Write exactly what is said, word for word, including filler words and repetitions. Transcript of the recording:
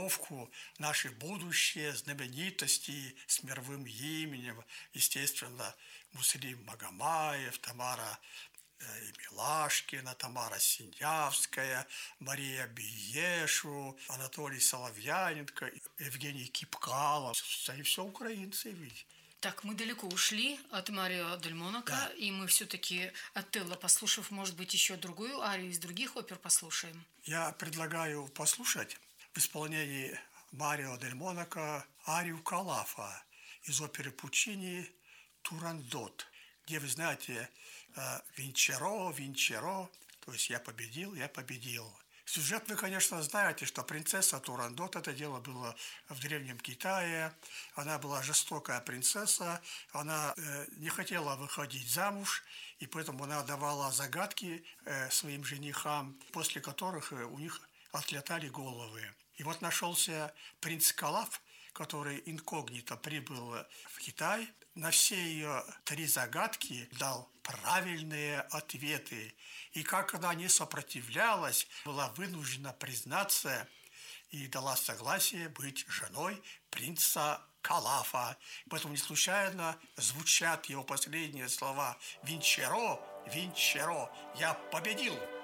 постановку «Наши будущие знаменитости с мировым именем». Естественно, Муслим Магомаев, Тамара Милашкина, Тамара Синявская, Мария Биешу, Анатолий Соловьяненко, Евгений Кипкало. Они все украинцы ведь. Так, мы далеко ушли от Марио дель Монако, да. И мы все-таки Отелло, послушав, может быть, еще другую арию из других опер, послушаем. Я предлагаю послушать в исполнении Марио дель Монако арию Калафа из оперы Пуччини «Турандот», где, вы знаете, «Винчеро, Винчеро», то есть «Я победил, я победил». Сюжет вы, конечно, знаете, что принцесса Турандот, это дело было в Древнем Китае. Она была жестокая принцесса, она э, не хотела выходить замуж, и поэтому она давала загадки э, своим женихам, после которых э, у них отлетали головы. И вот нашелся принц Калаф, который инкогнито прибыл в Китай, на все ее три загадки дал правильные ответы. И как она не сопротивлялась, была вынуждена признаться и дала согласие быть женой принца Калафа. Поэтому не случайно звучат его последние слова «Винчеро, Винчеро, я победил».